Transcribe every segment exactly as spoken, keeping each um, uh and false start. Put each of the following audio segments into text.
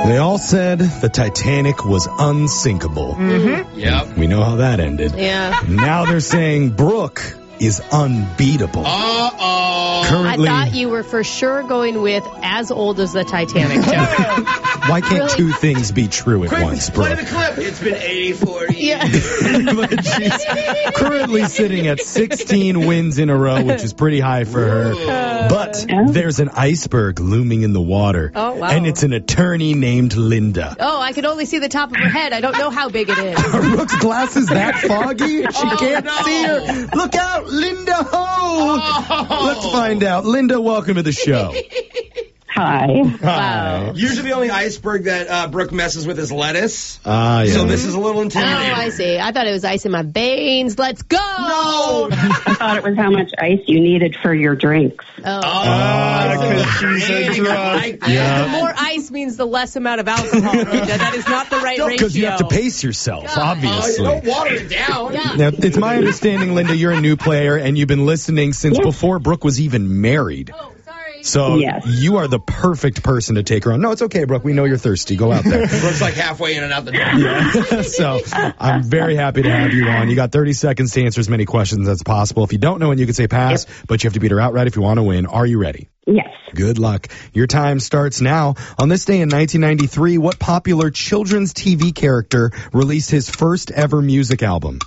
They all said the Titanic was unsinkable. Mm-hmm. Yep. We know how that ended. Yeah. Now they're saying Brooke is unbeatable. Uh-oh. Currently, I thought you were for sure going with as old as the Titanic, Joe. why can't Really? two things be true at Quick, once, play Brooke? the clip. It's been eighty-four years. Yeah. But she's currently sitting at sixteen wins in a row, which is pretty high for her. But there's an iceberg looming in the water. Oh, wow. And it's an attorney named Linda. Oh, I can only see the top of her head. I don't know how big it is. Are Brooke's glasses that foggy? She Oh, can't no. see her. Look out, Linda Ho! Oh. Let's find out. Linda, welcome to the show. Hi. Wow. Usually the only iceberg that uh, Brooke messes with is lettuce. Ah, yeah. So this is a little Oh, intimidating. I see. I thought it was ice in my veins. Let's go. No! I thought it was how much ice you needed for your drinks. Oh. Ah, 'cause she's a Dang, I drunk. like that. Yeah. The more ice means the less amount of alcohol, Linda. That is not the right ratio. Because you have to pace yourself, God. obviously. Oh, don't water it down. Yeah. Now, it's my understanding, Linda, you're a new player, and you've been listening since Yes. before Brooke was even married. Oh, sorry. So Yes. you are the perfect person to take her on. No, it's okay, Brooke. We know you're thirsty. Go out there. Brooke's like halfway in and out the door. Yeah. So I'm very happy to have you on. You got thirty seconds to answer as many questions as possible. If you don't know, and you can say pass, but you have to beat her outright if you want to win. Are you ready? Yes. Good luck. Your time starts now. On this day in nineteen ninety-three, what popular children's T V character released his first ever music album?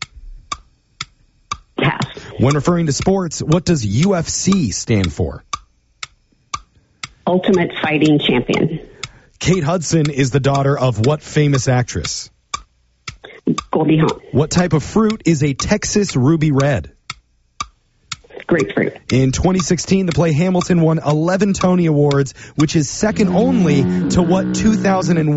Pass. When referring to sports, what does U F C stand for? Ultimate Fighting Champion. Kate Hudson is the daughter of what famous actress? Goldie Hawn. What type of fruit is a Texas ruby red? Grapefruit. In twenty sixteen, the play Hamilton won eleven Tony Awards, which is second only to what two thousand one